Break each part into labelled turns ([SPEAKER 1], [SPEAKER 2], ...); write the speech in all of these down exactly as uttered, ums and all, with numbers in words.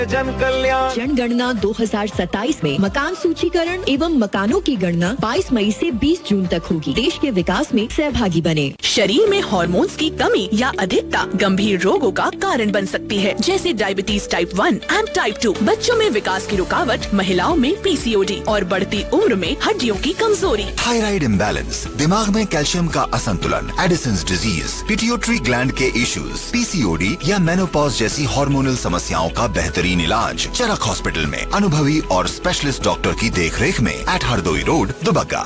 [SPEAKER 1] जन कल्याण
[SPEAKER 2] जनगणना दो हज़ार सत्ताईस में मकान सूचीकरण एवं मकानों की गणना बाईस मई से बीस जून तक होगी। देश के विकास में सहभागी बने।
[SPEAKER 3] शरीर में हार्मोन्स की कमी या अधिकता गंभीर रोगों का कारण बन सकती है, जैसे diabetes type one and type two. बच्चों में विकास की रुकावट, महिलाओं में पीसीओडी और बढ़ती उम्र में हड्डियों की कमजोरी।
[SPEAKER 4] थायराइड इम्बैलेंस, दिमाग में कैल्शियम का असंतुलन, एडिसन्स डिजीज, पिट्यूटरी ग्लैंड के इश्यूज, पीसीओडी या मेनोपॉज जैसी हार्मोनल समस्याओं का बेहतरीन इलाज चरक हॉस्पिटल में अनुभवी और स्पेशलिस्ट डॉक्टर की देखरेख में एट हरदोई रोड, दुबग्गा।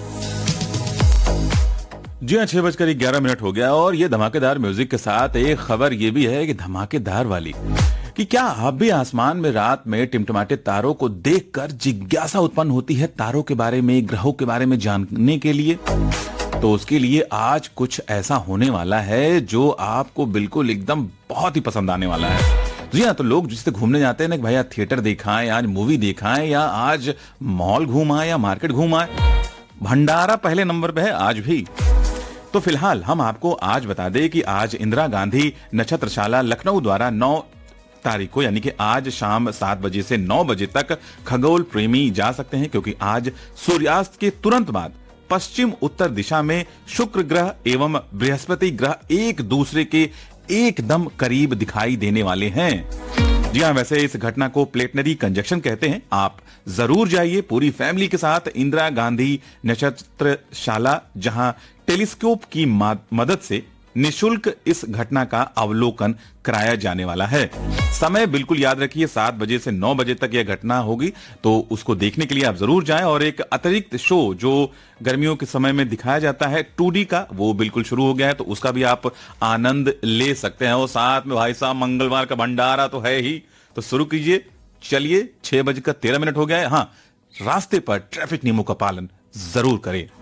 [SPEAKER 5] जी हाँ, छह बजकर ग्यारह मिनट हो गया और ये धमाकेदार म्यूजिक के साथ एक खबर ये भी है कि धमाकेदार वाली कि क्या आप भी आसमान में रात में टिमटिमाते तारों को देखकर जिज्ञासा उत्पन्न होती है तारों के बारे में, ग्रहों के बारे में जानने के लिए? तो उसके लिए आज कुछ ऐसा होने वाला है जो आपको बिल्कुल एकदम बहुत ही पसंद आने वाला है। जी हाँ, तो लोग जिससे घूमने जाते हैं ना कि भाई आज थिएटर देखा है, आज मूवी देखा है, या आज मॉल घूमा है या मार्केट घूमा है, भंडारा पहले नंबर पे है आज भी। तो फिलहाल हम आपको आज बता दें कि आज इंदिरा गांधी नक्षत्रशाला लखनऊ द्वारा नौ तारीख को यानी कि आज शाम सात बजे से नौ बजे तक खगोल प्रेमी जा सकते हैं, क्योंकि आज सूर्यास्त के तुरंत बाद पश्चिम उत्तर दिशा में शुक्र ग्रह एवं बृहस्पति ग्रह एक दूसरे के एकदम करीब दिखाई देने वाले हैं। जी हाँ, वैसे इस घटना को प्लेटनरी कंजक्शन कहते हैं। आप जरूर जाइए पूरी फैमिली के साथ इंदिरा गांधी नक्षत्रशाला, जहां टेलीस्कोप की मदद से निशुल्क इस घटना का अवलोकन कराया जाने वाला है। समय बिल्कुल याद रखिए, सात बजे से नौ बजे तक यह घटना होगी, तो उसको देखने के लिए आप जरूर जाएं। और एक अतिरिक्त शो जो गर्मियों के समय में दिखाया जाता है टू डी का, वो बिल्कुल शुरू हो गया है, तो उसका भी आप आनंद ले सकते हैं। और साथ में भाई साहब मंगलवार का भंडारा तो है ही, तो शुरू कीजिए। चलिए, छह बजकर तेरह मिनट हो गया है। हाँ, रास्ते पर ट्रैफिक नियमों का पालन जरूर करें।